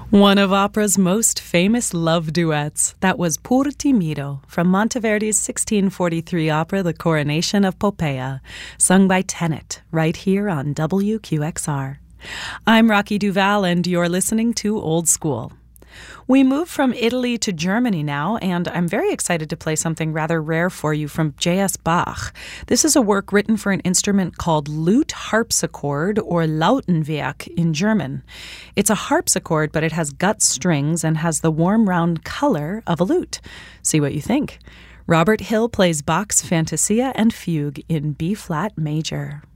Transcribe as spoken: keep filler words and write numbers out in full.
One of opera's most famous love duets. That was Pur Timido from Monteverdi's sixteen forty-three opera The Coronation of Poppea, sung by Tenet, right here on W Q X R. I'm Rocky Duval, and you're listening to Old School. We move from Italy to Germany now, and I'm very excited to play something rather rare for you from J S Bach. This is a work written for an instrument called lute harpsichord, or Lautenwerk in German. It's a harpsichord, but it has gut strings and has the warm, round color of a lute. See what you think. Robert Hill plays Bach's Fantasia and Fugue in B-flat major.